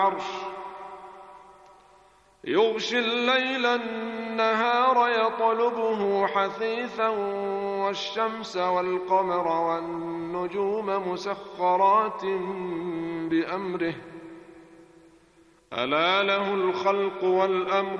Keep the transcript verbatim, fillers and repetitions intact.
العرش يغشي الليل النهار يطلبه حثيثا والشمس والقمر والنجوم مسخرات بأمره ألا له الخلق والأمر